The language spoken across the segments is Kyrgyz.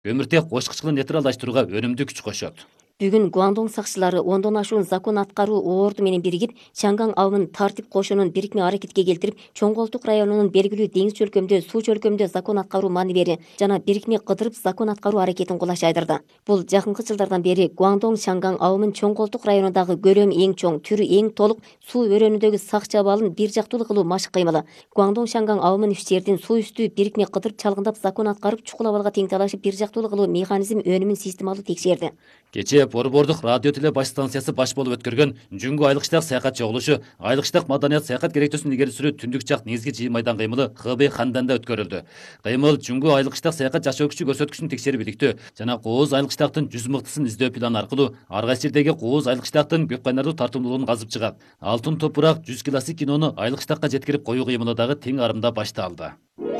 көмүртек кошкучкулун нейтралдаштырууга өнүмдүү күч кошот. Бүгүн Гуандong сакчылары 10дон ашуун закон аткаруу орду менен биригип, Чанган абынын тартип кошунун бирикме аракетке келтирип, Чоң Колтук районунун белгилүү деңиз чөлкөмдө, суу чөлкөмдө закон аткаруу маневери жана бирикме кыдырып закон аткаруу аракетин кулаш айдырды. Бул жакынкы жылдардан бери Гуандong Чанган абынын Чоң Колтук районундагы көлөмү эң чоң, түрү эң толук суу өрөөнүндөгү сакчы абалын бир жактуулуу кылуу машык кыймылы. Гуандong Чанган абынын 3 жердин суу үстү бирикме кыдырып чалгындап закон аткарып, чукул абалга тең талашып бир жактуулуу кылуу механизм өнүмүн системалуу текшерди. Кечээ Борбордук радио теле баш станциясы баш болуп өткөргөн Жүнгө айлыктак саякат чогулушу, айлыктак маданият саякат керектөөсүн илгери сүрүү түндүк жак негизги жыйын майдан кыймылы Хэбэй Ханданда өткөрүлдү. Кыймыл Жүнгө айлыктак саякат жашоо күчү көрсөткүчүн текшерип иликтөө жана кооз айлыктактын 100 мыктысын издөө планы аркылуу ар кайсы жердеги кооз айлыктактын көп кайнардуу тартымдуулугун казып чыгат. Алтын топурак 100 классик кинону айлыктакка жеткирип коюу кыймылы дагы тең арымда башталды.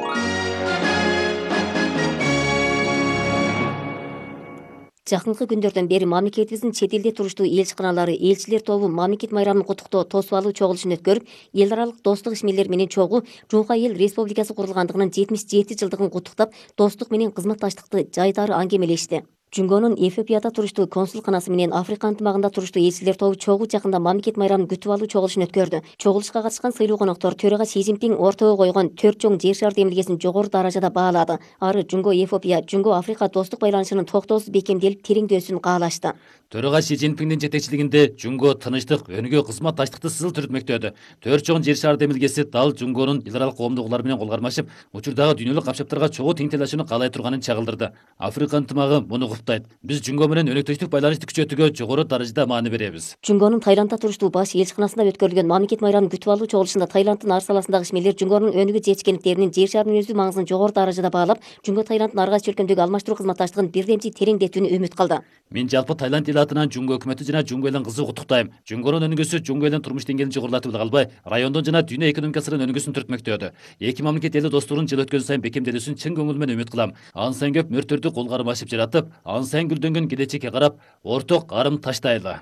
Жакынкы күндөрдөн бери мамлекетибиздин чет элде туруштуу элчиканалары, элчилер тобу мамлекет майрамын куттуктоо тосуп алуу чогулушун өткөрүп, эл аралык достук ишмерлер менен чогуу Жуга эл республикасы курулгандыгынын 77 жылдыгын куттуктап, достук менен кызматташтыкты жайдары аңгемелешти. Жүнгөнүн Эфиопияда туруштуу консулканасы менен Африка ынтымагында туруштуу элчилер тобу чогуу жакында мамлекет майрамын күтүп алуу чогулушун өткөрдү. Чогулушка катышкан сыйлуу коноктор төрага Си Цзиньпин ортого койгон 4 чоң жер шар демилгесин жогору даражада баалады. Ары Жүнгө Эфиопия, Жүнгө Африка достук байланышынын токтоосуз бекемделип тереңдөөсүн каалашты. Төрага Си Цзиньпиндин жетекчилигинде Жүнгө тынычтык, өнүгүү кызматташтыкты сызыл түрүтмөктөдү. 4 чоң жер шар демилгеси дал Жүнгөнүн эл аралык коомдугулар менен кол кармашып, учурдагы дүйнөлүк капчаптарга чогуу тең талашууну каалай турганын чагылдырды. Африка ынтымагы муну куптайт. Биз Жүнгө менен өнөктөштүк байланышты күчөтүүгө жогору даражада маани беребиз. Жүнгөнүн Таиландда туруштуу баш элчиканасында өткөрүлгөн мамлекет майрамын күтүп алуу чогулушунда Таиланддын ар саласындагы ишмерлер Жүнгөнүн өнүгүү жетишкендиктеринин жер шарынын өзү маңызын жогору даражада баалап, Жүнгө Таиланддын ар кайсы чөлкөмдөгү алмаштыруу кызматташтыгын бирдемчи тереңдетүүнү үмүт кылды. Мен жалпы Таиланд эл атынан Жүнгө өкмөтү жана Жүнгө элин кызык куттуктайм. Жүнгөнүн өнүгүүсү Жүнгө элин турмуш деңгээлин жогорулатып калбай, райондун жана дүйнө экономикасынын өнүгүүсүн түртмөктөдү. Эки мамлекет эли достугунун жыл өткөн сайын бекемделүүсүн чын көңүл менен үмүт кылам. Ансайн көп мөрттөрдү кол кармашып жаратып, ансайн гүлдөнгөн келечекке карап, орток карым таштайлы.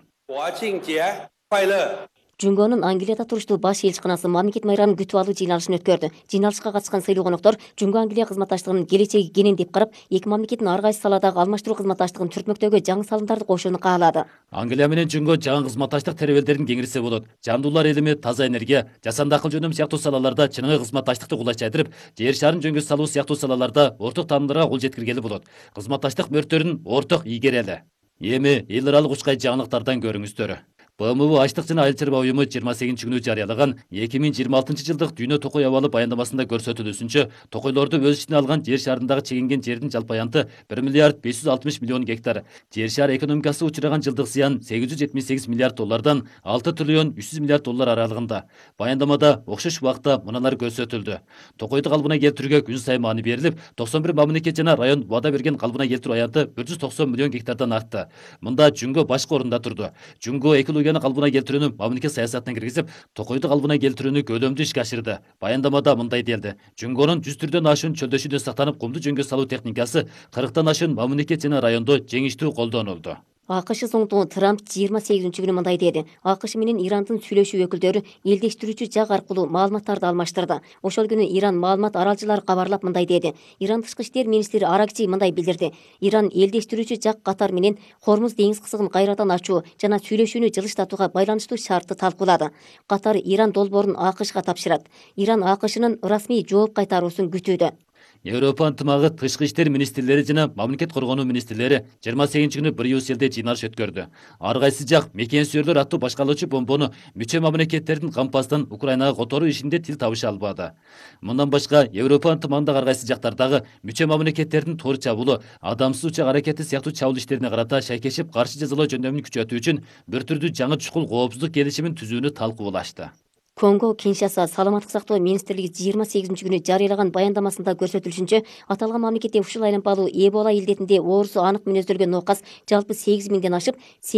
Жүнгөнүн Англияда туруштуу баш элчиканасы мамлекет майрамын күтүп алуу жыйналышын өткөрдү. Жыйналышка катышкан сыйлуу коноктор Жүнгө Англия кызматташтыгынын келечеги кенен деп карап, эки мамлекеттин ар кайсы саладагы алмаштыруу кызматташтыгын түртмөктөгү жаңы салымдарды кошууну каалады. Англия менен Жүнгө жаңы кызматташтык теребелдерин кеңирсе болот. Жандуулар элими, таза энергия, жасанды акыл жөнөм сыяктуу салаларда чыныгы кызматташтыкты кулайчайдырып, жер шарын жөнгө салуу сыяктуу салаларда орток таанымдарга кол жеткиргели болот. Кызматташтык мөрттөрүн орток ийгерели. Эми эл аралык учкай жаңылыктардан көрүңүздөр. БМУ Ачлык жана Айыл чарба уюму 28 күнү жарыялаган 2026 жылдык дүйнө токой абалы баяндамасында көрсөтүлүүсүнчө, токойлорду өз ичине алган жер шарындагы чегинген жердин жалпы аянты 1 миллиард 560 миллион гектар. Жер шар экономикасы учураган жылдык зыян 878 миллиард доллардан 6 триллион 300 миллиард доллар аралыгында. Баяндамада окшош убакта мыналар көрсөтүлдү. Токойду калыбына келтирүүгө күн сайын маани берилип, 91 мамлекет жана район вада берген калыбына келтирүү аянты 190 миллион гектардан артты. Мында Жүнгө башкы орунда турду. Жүнгө экологияны калыбына келтирүүнү мамлекет саясатына киргизип, токойду калыбына келтирүүнү көлөмдүү ишке ашырды. Баяндамада мындай делди: Жүнгөнүн 100 түрдөн ашуун чөлдөшүүдө сактанып, кумду жөнгө салуу техникасы 40тан ашуун мамлекет жана райондо жеңиштүү колдонулду. АКШ соңдугу Трамп 28 күнү мындай деди: АКШ менен Ирандын сүйлөшүү өкүлдөрү элдештирүүчү жак аркылуу маалыматтарды алмаштырды. Ошол күнү Иран маалымат аралчылары кабарлап мындай деди. Иран тышкы иштер министри Аракчи мындай билдирди: Иран элдештирүүчү жак катар менен Хормуз деңиз кызыгын кайрадан ачуу жана сүйлөшүүнү жылыштатууга байланыштуу шартты талкуулады. Катар Иран долбоорун АКШга тапшырат. Иран АКШнын расмий жооп кайтаруусун күтүүдө. Европа ынтымагы тышкы иштер министрлери жана мамлекет коргонуу министрлери 28 күнү Брюсселде жыйналыш өткөрдү. Ар кайсы жак мекен сүйөрлөр аттуу башкарылуучу бомбону мүчө мамлекеттердин кампастан Украинага которуу ишинде тил табыша албады. Мындан башка Европа ынтымагындагы ар кайсы жактардагы мүчө мамлекеттердин тор чабуулу, адамсыз учак аракети сыяктуу чабуул иштерине карата шайкешип каршы жазалоо жөндөмүн күчөтүү үчүн бир түрдүү жаңы чукул коопсуздук келишимин түзүүнү талкуулашты. Конго Киншаса саламаттык сактоо министрлиги 28 күнү жарыялаган баяндамасында көрсөтүлүшүнчө, аталган мамлекетте ушул айланпалуу Эбола илдетинде оорусу анык мүнөздөлгөн нокас жалпы 8000ден ашып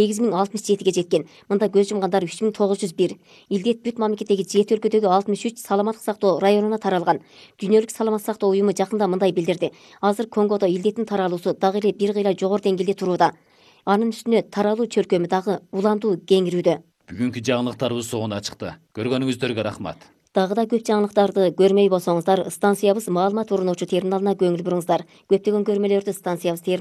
8067ге жеткен. Мында көз жумгандар 3901. Илдет бүт мамлекеттеги 7 өлкөдөгү 63 саламаттык сактоо районуна таралган. Дүйнөлүк саламаттык сактоо уюму жакында мындай билдирди: азыр Конгодо илдеттин таралуусу дагы эле бир кыйла жогору деңгээлде турууда. Анын үстүнө таралуу чөлкөмү дагы уландуу кеңирүүдө. Бүгүнкү жаңылыктарыбыз соңуна чыкты. Көргөнүңүздөргө рахмат. Дагы да көп жаңылыктарды көрмөй болсоңуздар, станциябыз маалымат уруноочу терминалына көңүл буруңуздар. Көптөгөн көрмөлөрдү станциябыз